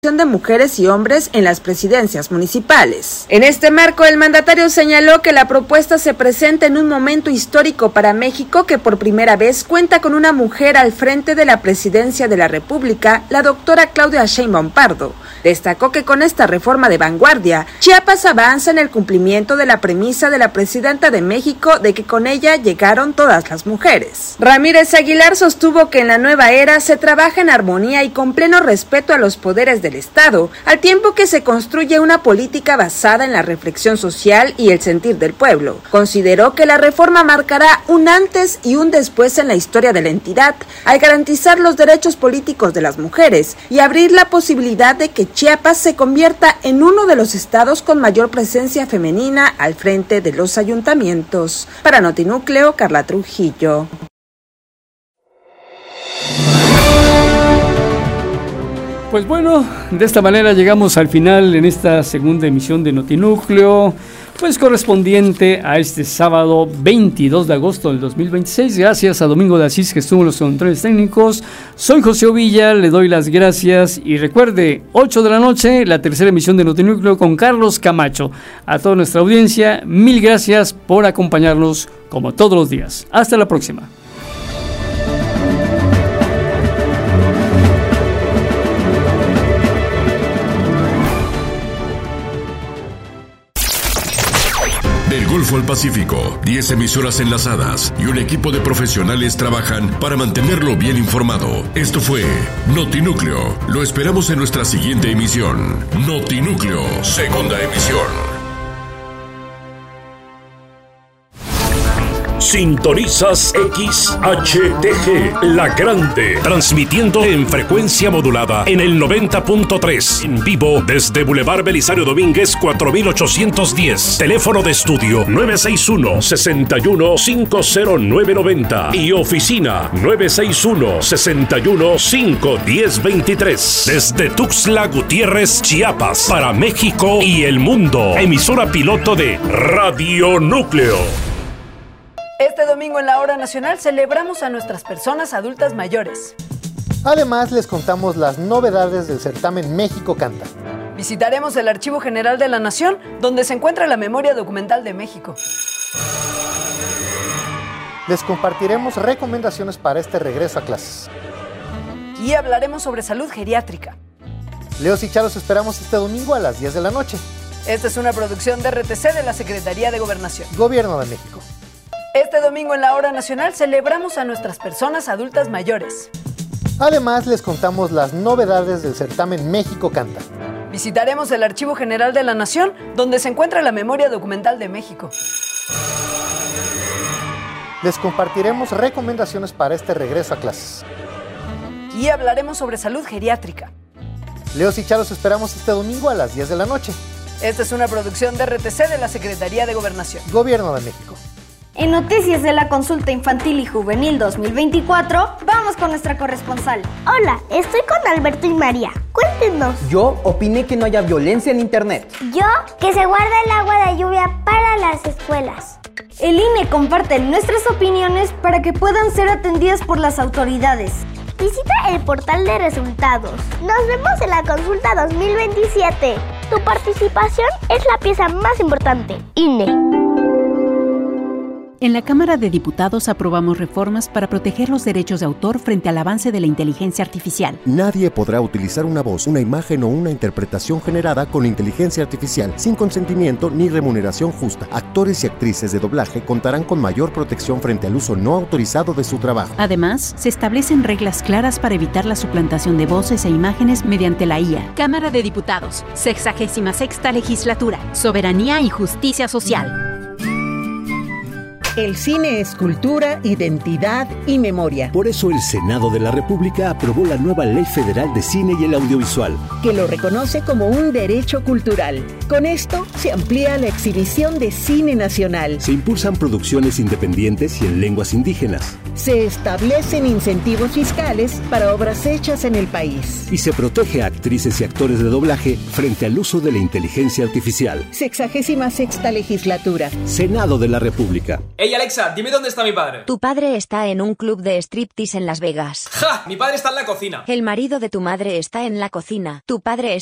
de mujeres y hombres en las presidencias municipales. En este marco, el mandatario señaló que la propuesta se presenta en un momento histórico para México, que por primera vez cuenta con una mujer al frente de la presidencia de la República, la doctora Claudia Sheinbaum Pardo. Destacó que con esta reforma de vanguardia, Chiapas avanza en el cumplimiento de la premisa de la presidenta de México de que con ella llegaron todas las mujeres. Ramírez Aguilar sostuvo que en la nueva era se trabaja en armonía y con pleno respeto a los poderes del Estado, al tiempo que se construye una política basada en la reflexión social y el sentir del pueblo. Consideró que la reforma marcará un antes y un después en la historia de la entidad, al garantizar los derechos políticos de las mujeres y abrir la posibilidad de que Chiapas se convierta en uno de los estados con mayor presencia femenina al frente de los ayuntamientos. Para Notinúcleo, Carla Trujillo. Pues bueno, de esta manera llegamos al final en esta segunda emisión de Notinúcleo, pues correspondiente a este sábado 22 de agosto del 2026. Gracias a Domingo de Asís, que estuvo en los controles técnicos. Soy José Ovilla, le doy las gracias y recuerde, 8 de la noche, la tercera emisión de Notinúcleo con Carlos Camacho. A toda nuestra audiencia, mil gracias por acompañarnos como todos los días. Hasta la próxima. Del Golfo al Pacífico, 10 emisoras enlazadas y un equipo de profesionales trabajan para mantenerlo bien informado. Esto fue Notinúcleo. Lo esperamos en nuestra siguiente emisión. Notinúcleo, segunda emisión. Sintonizas XHTG, La Grande, transmitiendo en frecuencia modulada en el 90.3, en vivo desde Boulevard Belisario Domínguez 4810, teléfono de estudio 961-61-50990 y oficina 961-61-51023, desde Tuxtla Gutiérrez, Chiapas, para México y el mundo, emisora piloto de Radio Núcleo. Este domingo en la Hora Nacional celebramos a nuestras personas adultas mayores. Además, les contamos las novedades del certamen México Canta. Visitaremos el Archivo General de la Nación, donde se encuentra la memoria documental de México. Les compartiremos recomendaciones para este regreso a clases. Y hablaremos sobre salud geriátrica. Leos y Charos esperamos este domingo a las 10 de la noche. Esta es una producción de RTC de la Secretaría de Gobernación. Gobierno de México. Este domingo en la Hora Nacional celebramos a nuestras personas adultas mayores. Además, les contamos las novedades del certamen México Canta. Visitaremos el Archivo General de la Nación, donde se encuentra la memoria documental de México. Les compartiremos recomendaciones para este regreso a clases. Y hablaremos sobre salud geriátrica. Leos y Charos esperamos este domingo a las 10 de la noche. Esta es una producción de RTC de la Secretaría de Gobernación. Gobierno de México. En Noticias de la Consulta Infantil y Juvenil 2024, vamos con nuestra corresponsal. Hola, estoy con Alberto y María. Cuéntenos. Yo opiné que no haya violencia en internet. Yo, que se guarda el agua de lluvia para las escuelas. El INE comparte nuestras opiniones para que puedan ser atendidas por las autoridades. Visita el portal de resultados. Nos vemos en la consulta 2027. Tu participación es la pieza más importante. INE. En la Cámara de Diputados aprobamos reformas para proteger los derechos de autor frente al avance de la inteligencia artificial. Nadie podrá utilizar una voz, una imagen o una interpretación generada con inteligencia artificial sin consentimiento ni remuneración justa. Actores y actrices de doblaje contarán con mayor protección frente al uso no autorizado de su trabajo. Además, se establecen reglas claras para evitar la suplantación de voces e imágenes mediante la IA. Cámara de Diputados, 66ª Legislatura, Soberanía y Justicia Social. El cine es cultura, identidad y memoria. Por eso el Senado de la República aprobó la nueva Ley Federal de Cine y el Audiovisual, que lo reconoce como un derecho cultural. Con esto se amplía la exhibición de cine nacional. Se impulsan producciones independientes y en lenguas indígenas. Se establecen incentivos fiscales para obras hechas en el país. Y se protege a actrices y actores de doblaje frente al uso de la inteligencia artificial. 66ª legislatura. Senado de la República. Hey Alexa, dime dónde está mi padre. Tu padre está en un club de striptease en Las Vegas. ¡Ja! Mi padre está en la cocina. El marido de tu madre está en la cocina. Tu padre